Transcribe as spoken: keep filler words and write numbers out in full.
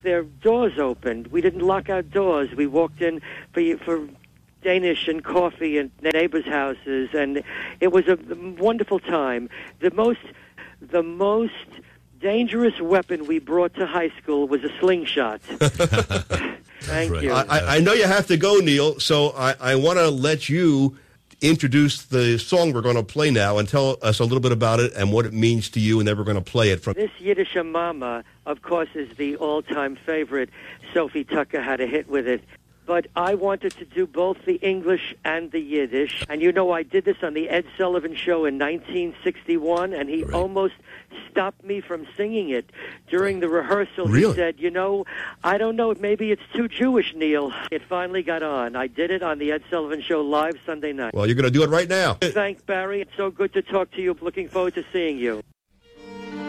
Their doors opened. We didn't lock our doors. We walked in for for Danish and coffee and neighbors' houses, and it was a wonderful time. The most, the most dangerous weapon we brought to high school was a slingshot. Thank right. you. I, I know you have to go, Neil, so I, I want to let you introduce the song we're going to play now and tell us a little bit about it and what it means to you, and then we're going to play it. From This Yiddish Mama, of course, is the all-time favorite. Sophie Tucker had a hit with it. But I wanted to do both the English and the Yiddish. And you know, I did this on the Ed Sullivan Show in nineteen sixty-one, and he right. almost stopped me from singing it. During the rehearsal, really? he said, you know, I don't know, maybe it's too Jewish, Neil. It finally got on. I did it on the Ed Sullivan Show live Sunday night. Well, you're going to do it right now. Thank Barry. It's so good to talk to you. Looking forward to seeing you.